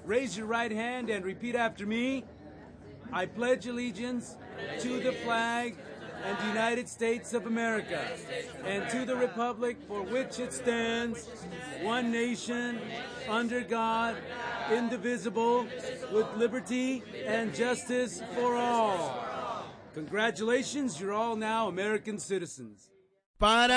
Raise your right hand and repeat after me. I pledge allegiance to the flag and the United States of America and to the republic for which it stands, one nation, under God, indivisible, with liberty and justice for all. Congratulations, you're all now American citizens. Para